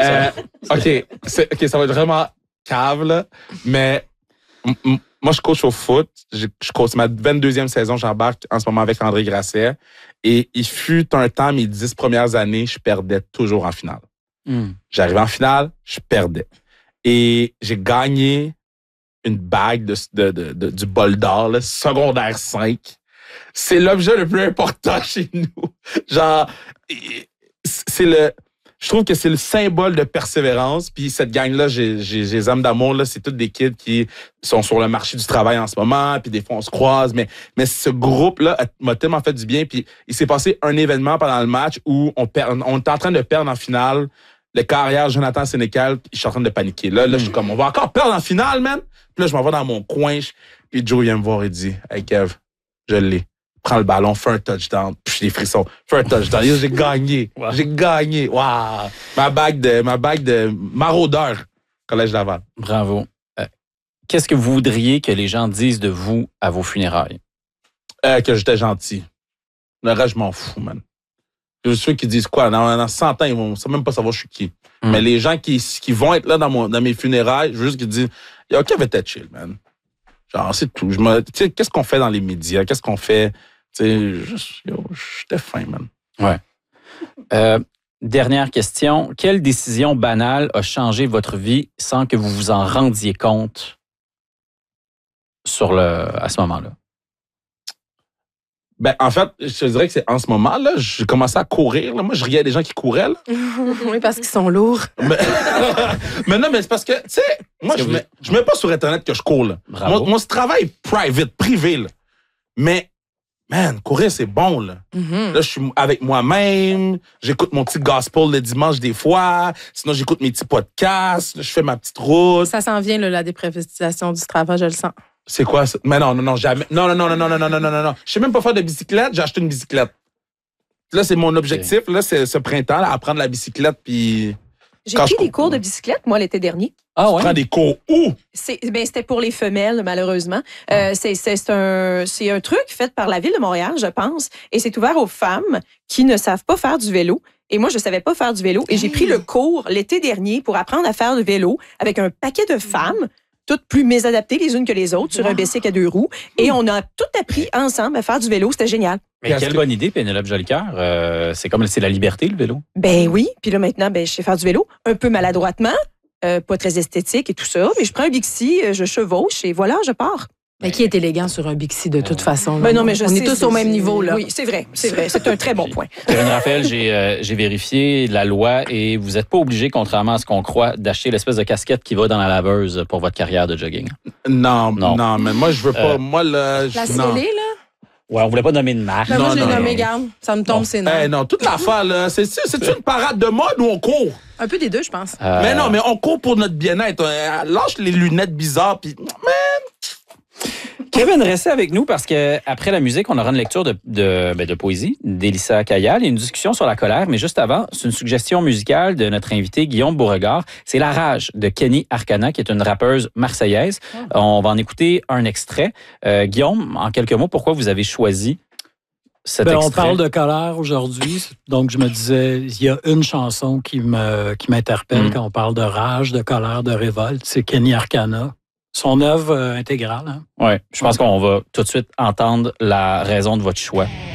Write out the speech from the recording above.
OK, ça va être vraiment cave, là, mais moi, je coach au foot. Je coach ma 22e saison. J'embarque en ce moment avec André Grasset. Et il fut un temps, mes 10 premières années, je perdais toujours en finale. J'arrivais en finale, je perdais. Et j'ai gagné une bague du bol d'or, là, secondaire 5. C'est l'objet le plus important chez nous. Genre, je trouve que c'est le symbole de persévérance. Puis cette gang-là, j'ai les âmes d'amour, là, c'est tous des kids qui sont sur le marché du travail en ce moment. Puis des fois, on se croise. Mais ce groupe-là m'a tellement fait du bien. Puis il s'est passé un événement pendant le match où on était en train de perdre en finale. Le carrière Jonathan Sénécal, je suis en train de paniquer. Là, je suis comme, on va encore perdre en finale, man. Puis là, je m'en vais dans mon coin. Puis Joe vient me voir et dit, « Hey, Kev, je l'ai. Prends le ballon, fais un touchdown. » Puis j'ai des frissons. Fais un touchdown. Yo, j'ai gagné. Wow. J'ai gagné. Wow. Ma bague de maraudeur, Collège Laval. Bravo. Qu'est-ce que vous voudriez que les gens disent de vous à vos funérailles? Que j'étais gentil. Le reste, je m'en fous, man. Ceux qui disent quoi? Dans 100 ans, ils vont même pas savoir je suis qui. Mais les gens qui vont être là dans mes funérailles, je veux juste qu'ils disent, yo, Kev était chill, man. Genre, c'est tout. Qu'est-ce qu'on fait dans les médias? Qu'est-ce qu'on fait? J'étais fin, man. Ouais. Dernière question. Quelle décision banale a changé votre vie sans que vous vous en rendiez compte à ce moment-là? Ben, en fait, je te dirais que c'est en ce moment, là, j'ai commencé à courir. Là. Moi, je riais à des gens qui couraient. Là. Oui, parce qu'ils sont lourds. Mais non, mais c'est parce que, tu sais, moi, je mets pas sur Internet que je cours. Là. Moi, c'est travail privé. Là. Mais, man, courir, c'est bon. Là, là je suis avec moi-même. J'écoute mon petit gospel le dimanche des fois. Sinon, j'écoute mes petits podcasts. Là, je fais ma petite route. Ça s'en vient, là, la déprivatisation du travail, je le sens. C'est quoi ça? Mais non, jamais. Non. Je sais même pas faire de bicyclette, j'ai acheté une bicyclette. Là, c'est mon objectif, là, c'est ce printemps, là, apprendre la bicyclette, puis... J'ai pris des cours de bicyclette, moi, l'été dernier. Ah ouais? Tu prends des cours où? C'était pour les femelles, malheureusement. C'est un truc fait par la Ville de Montréal, je pense, et c'est ouvert aux femmes qui ne savent pas faire du vélo. Et moi, je savais pas faire du vélo, et j'ai pris le cours l'été dernier pour apprendre à faire du vélo avec un paquet de femmes, toutes plus mésadaptées les unes que les autres, sur un bicycle à 2 roues. Et on a tout appris ensemble à faire du vélo. C'était génial. Mais quelle bonne idée, Pénélope Jolicoeur. C'est la liberté, le vélo. Ben oui. Puis là, maintenant, je sais faire du vélo. Un peu maladroitement, pas très esthétique et tout ça. Mais je prends un Bixi, je chevauche et voilà, je pars. Mais qui est élégant sur un Bixi de toute façon? Là, ben non, mais on est tous au même niveau. Là. Oui, c'est vrai. C'est un très bon point. Kevin Raphaël, j'ai vérifié la loi et vous n'êtes pas obligé, contrairement à ce qu'on croit, d'acheter l'espèce de casquette qui va dans la laveuse pour votre carrière de jogging. Non, mais moi, je veux pas. Moi, là... La scellée, là? Ouais, on voulait pas nommer de marque. Ben moi, je l'ai nommé, garde. Ça me tombe, c'est non. Non, toute l'affaire, là, c'est une parade de mode ou on court? Un peu des deux, je pense. Mais non, mais on court pour notre bien-être. Lâche les lunettes bizarres, puis... Kevin, restez avec nous parce que après la musique, on aura une lecture de poésie d'Élissa Kayal et une discussion sur la colère. Mais juste avant, c'est une suggestion musicale de notre invité Guillaume Beauregard. C'est La Rage de Kenny Arcana, qui est une rappeuse marseillaise. On va en écouter un extrait. Guillaume, en quelques mots, pourquoi vous avez choisi cet extrait? On parle de colère aujourd'hui, donc je me disais, il y a une chanson qui m'interpelle quand on parle de rage, de colère, de révolte. C'est Kenny Arcana. Son œuvre intégrale. Hein? Oui, je pense qu'on va tout de suite entendre la raison de votre choix.